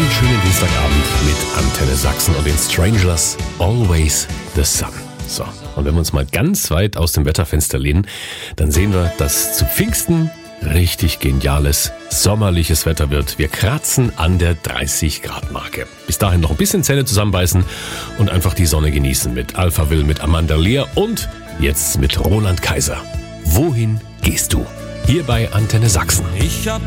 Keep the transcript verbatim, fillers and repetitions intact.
Einen schönen Dienstagabend mit Antenne Sachsen und den Strangers, Always the Sun. So, und wenn wir uns mal ganz weit aus dem Wetterfenster lehnen, dann sehen wir, dass zu Pfingsten richtig geniales, sommerliches Wetter wird. Wir kratzen an der dreißig Grad Marke. Bis dahin noch ein bisschen Zähne zusammenbeißen und einfach die Sonne genießen mit Alphaville, mit Amanda Lear und jetzt mit Roland Kaiser. Wohin gehst du? Hier bei Antenne Sachsen. Ich hab